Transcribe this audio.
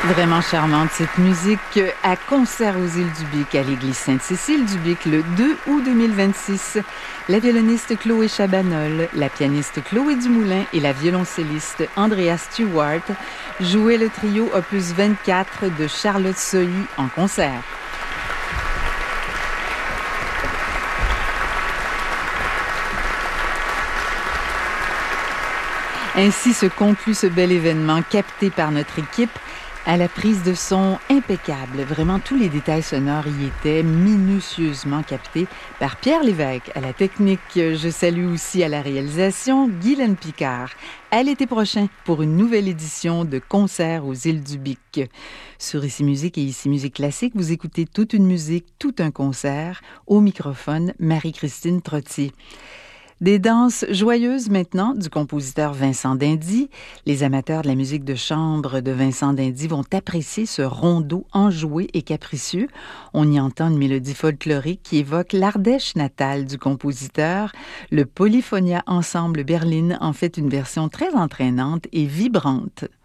Vraiment charmante cette musique à concert aux Îles du Bic à l'église Sainte-Cécile du Bic le 2 août 2026. La violoniste Chloé Chabanol, la pianiste Chloé Dumoulin et la violoncelliste Andrea Stewart jouaient le trio opus 24 de Charlotte Sohi en concert. Ainsi se conclut ce bel événement capté par notre équipe à la prise de son impeccable. Vraiment, tous les détails sonores y étaient minutieusement captés par Pierre Lévesque à la technique. Je salue aussi à la réalisation Guylaine Picard. À l'été prochain pour une nouvelle édition de Concert aux Îles du Bic. Sur Ici Musique et Ici Musique Classique, vous écoutez toute une musique, tout un concert. Au microphone, Marie-Christine Trottier. Des danses joyeuses maintenant du compositeur Vincent d'Indy. Les amateurs de la musique de chambre de Vincent d'Indy vont apprécier ce rondeau enjoué et capricieux. On y entend une mélodie folklorique qui évoque l'Ardèche natale du compositeur. Le Polyphonia Ensemble Berlin en fait une version très entraînante et vibrante.